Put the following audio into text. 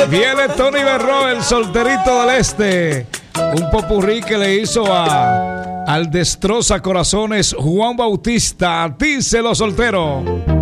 Viene Tony Berro, el solterito del este. Un popurrí que le hizo al destroza corazones Juan Bautista. Díselo, soltero.